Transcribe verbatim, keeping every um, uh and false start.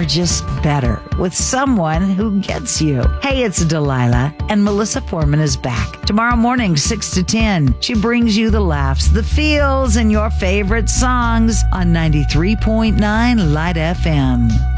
are just better with someone who gets you. Hey, it's Delilah, and Melissa Foreman is back tomorrow morning, six to ten. She brings you the laughs, the feels, and your favorite songs on ninety-three point nine Light F M.